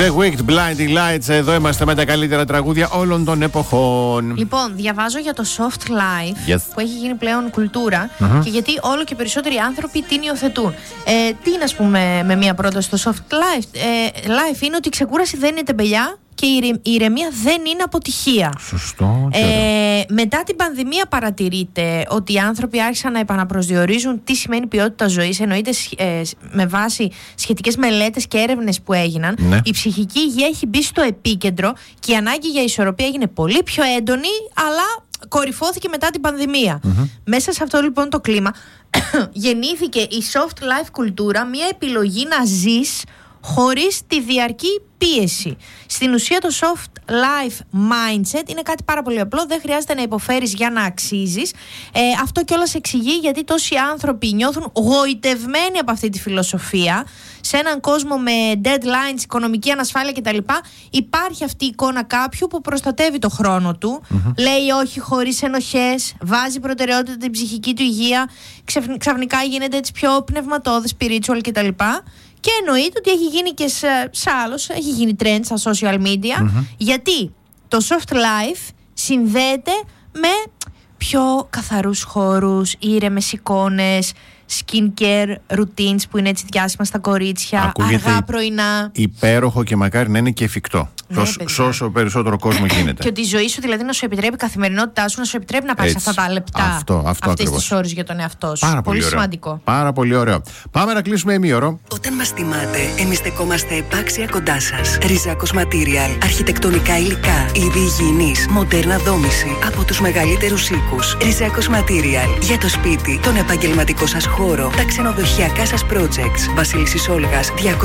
The Wicked, Blinding Lights. Εδώ είμαστε με τα καλύτερα τραγούδια όλων των εποχών. Λοιπόν, διαβάζω για το soft life που έχει γίνει πλέον κουλτούρα και γιατί όλο και περισσότεροι άνθρωποι την υιοθετούν. Τι είναι, ας πούμε, με μία πρόταση στο soft life είναι ότι η ξεκούραση δεν είναι τεμπελιά και η ηρεμία δεν είναι αποτυχία. Σωστό. Μετά την πανδημία παρατηρείται ότι οι άνθρωποι άρχισαν να επαναπροσδιορίζουν τι σημαίνει ποιότητα ζωής, εννοείται με βάση σχετικές μελέτες και έρευνες που έγιναν. Ναι. Η ψυχική υγεία έχει μπει στο επίκεντρο και η ανάγκη για ισορροπία έγινε πολύ πιο έντονη, αλλά κορυφώθηκε μετά την πανδημία. Μέσα σε αυτό λοιπόν το κλίμα γεννήθηκε η soft life κουλτούρα, μια επιλογή να ζεις χωρίς τη διαρκή πίεση. Στην ουσία το soft life mindset είναι κάτι πάρα πολύ απλό. Δεν χρειάζεται να υποφέρεις για να αξίζεις. Αυτό κιόλας εξηγεί γιατί τόσοι άνθρωποι νιώθουν γοητευμένοι από αυτή τη φιλοσοφία. Σε έναν κόσμο με deadlines, οικονομική ανασφάλεια κτλ. Υπάρχει αυτή η εικόνα κάποιου που προστατεύει το χρόνο του, λέει όχι χωρίς ενοχές, βάζει προτεραιότητα την ψυχική του υγεία, ξαφνικά γίνεται έτσι πιο πνευματώδες, spiritual κτλ. Και εννοείται ότι έχει γίνει και σε άλλους, έχει γίνει trend στα social media, γιατί το soft life συνδέεται με πιο καθαρούς χώρους, ήρεμες εικόνες, skincare routines που είναι έτσι διάσημα στα κορίτσια, ακούγεται αργά πρωινά. Υπέροχο και μακάρι να είναι και εφικτό. Σε όσο περισσότερο κόσμο γίνεται. Και ότι η ζωή σου δηλαδή να σου επιτρέπει, η καθημερινότητά σου να σου επιτρέπει να πάρεις αυτά τα λεπτά, αυτές τις ώρες για τον εαυτό σου. Πάρα πολύ ωραίο. Σημαντικό. Πάρα πολύ ωραίο. Πάμε να κλείσουμε ημίωρο. Όταν μας τιμάτε, εμείς στεκόμαστε επάξια κοντά σας. Ριζάκος Material. Αρχιτεκτονικά υλικά, είδη υγιεινής, μοντέρνα δόμηση από τους μεγαλύτερους οίκους. Ριζάκος Material. Για το σπίτι, τον επαγγελματικό σας χώρο, τα ξενοδοχειακά σας projects. Βασίλισσης Όλγας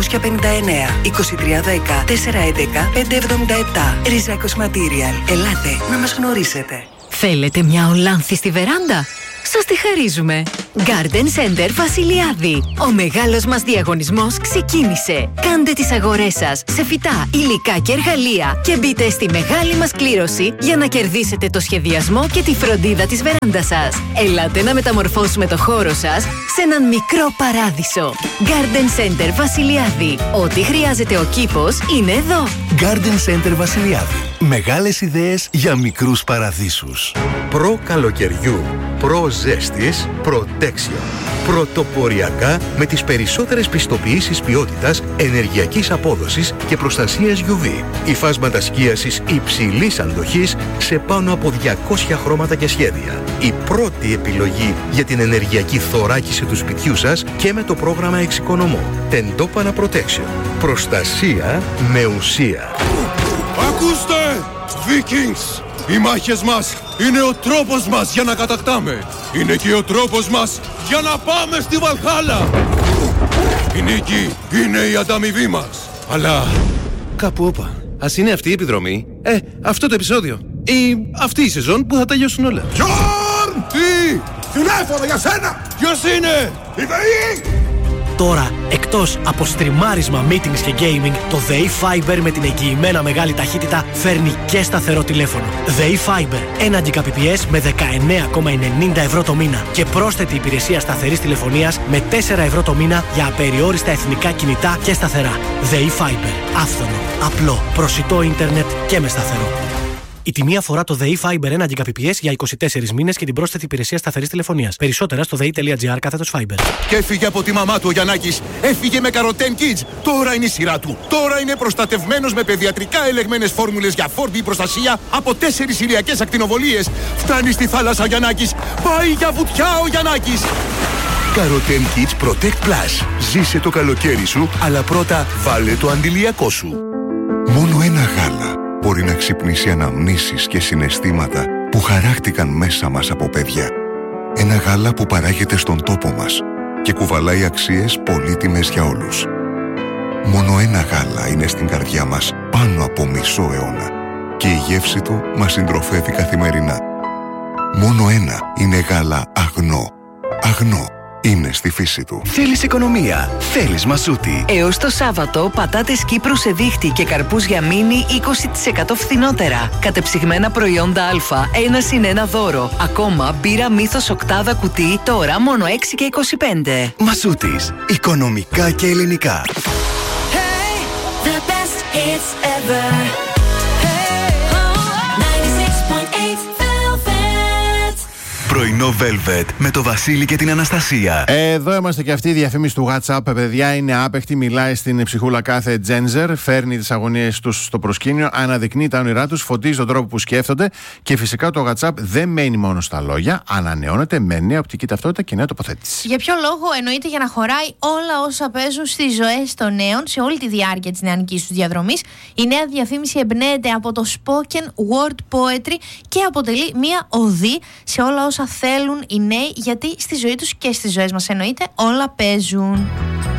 259 2310 411 577. Ριζάκος Material. Ελάτε να μας γνωρίσετε. Θέλετε μια ολάνθη στη βεράντα? Σας τη χαρίζουμε. Garden Center Βασιλιάδη. Ο μεγάλος μας διαγωνισμός ξεκίνησε. Κάντε τις αγορές σας σε φυτά, υλικά και εργαλεία και μπείτε στη μεγάλη μας κλήρωση για να κερδίσετε το σχεδιασμό και τη φροντίδα της βεράντας σας. Ελάτε να μεταμορφώσουμε το χώρο σας σε έναν μικρό παράδεισο. Garden Center Βασιλιάδη. Ό,τι χρειάζεται ο κήπος είναι εδώ. Garden Center Βασιλιάδη. Μεγάλες ιδέες για μικρούς παραδείσους. Προ καλοκαιριού, προ ζέστης, Protection. Πρωτοποριακά με τις περισσότερες πιστοποιήσεις ποιότητας, ενεργειακής απόδοσης και προστασίας UV. Υφάσματα σκίασης υψηλής αντοχής σε πάνω από 200 χρώματα και σχέδια. Η πρώτη επιλογή για την ενεργειακή θωράκιση του σπιτιού σας και με το πρόγραμμα εξοικονομώ. Τεντόπανα Protection. Προστασία με ουσία. Ακούστε, Vikings! Οι μάχες μας είναι ο τρόπος μας για να κατακτάμε. Είναι και ο τρόπος μας για να πάμε στη Βαλχάλα. Η νίκη είναι η ανταμοιβή μας. Αλλά κάπου όπα. Ας είναι αυτή η επιδρομή, αυτό το επεισόδιο ή αυτή η σεζόν που θα τελειώσουν όλα. Γιόρν! Τι! Τηλέφωνο για σένα! Ποιος είναι? Η ΔΕΗ! Τώρα, εκτός από στριμάρισμα, meetings και gaming, το ΔΕΗ Fiber με την εγγυημένα μεγάλη ταχύτητα φέρνει και σταθερό τηλέφωνο. ΔΕΗ Fiber, 1 Gbps με 19,90 ευρώ το μήνα και πρόσθετη υπηρεσία σταθερής τηλεφωνίας με 4 ευρώ το μήνα για απεριόριστα εθνικά κινητά και σταθερά. ΔΕΗ Fiber, άφθονο, απλό, προσιτό ίντερνετ και με σταθερό. Η τιμή αφορά το ΔΕΗ Fiber 1 Gbps για 24 μήνες και την πρόσθετη υπηρεσία σταθερής τηλεφωνίας. Περισσότερα στο dei.gr/Fiber. Και έφυγε από τη μαμά του ο Γιαννάκης. Έφυγε με Carotene Kids. Τώρα είναι η σειρά του. Τώρα είναι προστατευμένος με παιδιατρικά ελεγμένες φόρμουλες για φόρμη προστασία από 4 ηλιακές ακτινοβολίες. Φτάνει στη θάλασσα ο Γιαννάκης. Πάει για βουτιά ο Γιαννάκης. Carotene Kids Protect Plus. Ζήσε το καλοκαίρι σου, αλλά πρώτα βάλε το αντιλιακό σου. Μόνο ένα γάλα μπορεί να ξυπνήσει αναμνήσεις και συναισθήματα που χαράχτηκαν μέσα μας από παιδιά. Ένα γάλα που παράγεται στον τόπο μας και κουβαλάει αξίες πολύτιμες για όλους. Μόνο ένα γάλα είναι στην καρδιά μας πάνω από μισό αιώνα και η γεύση του μας συντροφεύει καθημερινά. Μόνο ένα είναι γάλα αγνό. Αγνό. Είναι στη φύση του. Θέλεις οικονομία. Θέλεις Μασούτη. Έως το Σάββατο, πατάτες Κύπρου σε δίχτυ και καρπούς για μίνι 20% φθηνότερα. Κατεψυγμένα προϊόντα Α, 1+1 δώρο. Ακόμα μπύρα Μύθος οκτάδα κουτί, τώρα μόνο 6,25. Μασούτης. Οικονομικά και ελληνικά. Hey, the best It's ever. Πρωινό Velvet με το Βασίλη και την Αναστασία. Εδώ είμαστε και αυτή η διαφήμιση του WhatsApp. Παιδιά, είναι άπεχτη. Μιλάει στην ψυχούλα κάθε τζέντζερ. Φέρνει τις αγωνίες τους στο προσκήνιο. Αναδεικνύει τα όνειρά τους. Φωτίζει τον τρόπο που σκέφτονται. Και φυσικά το WhatsApp δεν μένει μόνο στα λόγια. Ανανεώνεται με νέα οπτική ταυτότητα και νέα τοποθέτηση. Για ποιο λόγο? Εννοείται για να χωράει όλα όσα παίζουν στις ζωές των νέων σε όλη τη διάρκεια της νεανικής τους διαδρομής. Η νέα διαφήμιση εμπνέεται από το spoken word poetry και αποτελεί μια οδή σε όλα όσα θέλουν οι νέοι, γιατί στη ζωή τους και στις ζωές μας εννοείται όλα παίζουν.